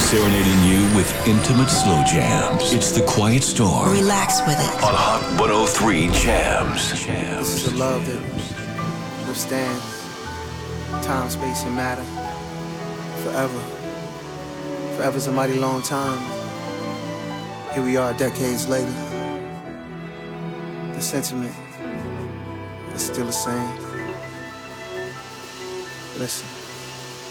serenading you with intimate slow jams. It's The Quiet Storm. Relax with it. On Hot 103 Jams. This is a love that withstands time, space, and matter forever. Forever's a mighty long time. Here we are decades later. The sentiment is still the same. Listen.